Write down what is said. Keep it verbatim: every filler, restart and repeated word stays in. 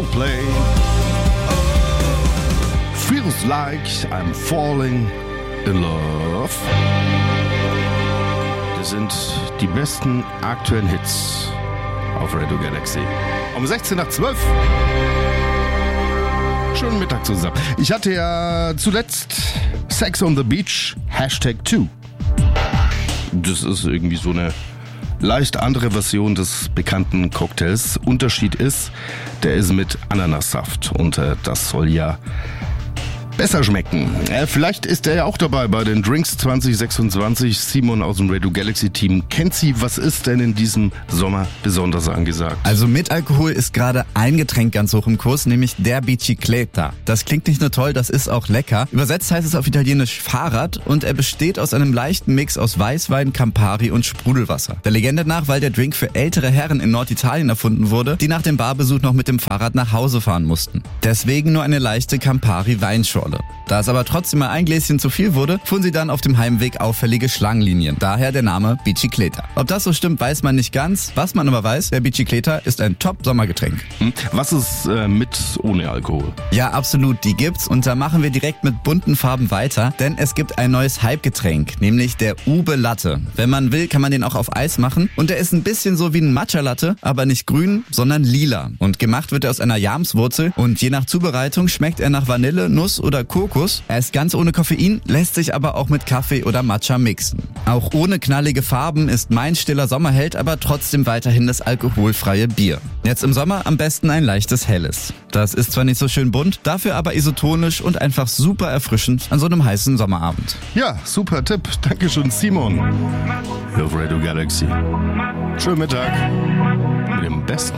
Coldplay. Feels like I'm falling in love. Das sind die besten aktuellen Hits auf Radio Galaxy. Um sechzehn nach zwölf. Schönen Mittag zusammen. Ich hatte ja zuletzt Sex on the Beach, Hashtag zwei. Das ist irgendwie so eine leicht andere Version des bekannten Cocktails. Unterschied ist, der ist mit Ananassaft und äh, das soll ja besser schmecken. Äh, vielleicht ist er ja auch dabei bei den Drinks zwanzig sechsundzwanzig. Simon aus dem Radio Galaxy Team kennt sie. Was ist denn in diesem Sommer besonders angesagt? Also mit Alkohol ist gerade ein Getränk ganz hoch im Kurs, nämlich der Bicicletta. Das klingt nicht nur toll, das ist auch lecker. Übersetzt heißt es auf Italienisch Fahrrad und er besteht aus einem leichten Mix aus Weißwein, Campari und Sprudelwasser. Der Legende nach, weil der Drink für ältere Herren in Norditalien erfunden wurde, die nach dem Barbesuch noch mit dem Fahrrad nach Hause fahren mussten. Deswegen nur eine leichte Campari-Weinschorle. Da es aber trotzdem mal ein Gläschen zu viel wurde, fuhren sie dann auf dem Heimweg auffällige Schlangenlinien. Daher der Name Bicicletta. Ob das so stimmt, weiß man nicht ganz. Was man aber weiß, der Bicicletta ist ein Top-Sommergetränk. Was ist äh, mit ohne Alkohol? Ja, absolut, die gibt's und da machen wir direkt mit bunten Farben weiter, denn es gibt ein neues Hype-Getränk, nämlich der Ube Latte. Wenn man will, kann man den auch auf Eis machen und der ist ein bisschen so wie ein Matcha-Latte, aber nicht grün, sondern lila. Und gemacht wird er aus einer Jamswurzel und je nach Zubereitung schmeckt er nach Vanille, Nuss oder Kokos. Er ist ganz ohne Koffein, lässt sich aber auch mit Kaffee oder Matcha mixen. Auch ohne knallige Farben ist mein stiller Sommerheld aber trotzdem weiterhin das alkoholfreie Bier. Jetzt im Sommer am besten ein leichtes Helles. Das ist zwar nicht so schön bunt, dafür aber isotonisch und einfach super erfrischend an so einem heißen Sommerabend. Ja, super Tipp. Dankeschön, Simon. Hier auf Radio Galaxy. Schönen Mittag mit dem besten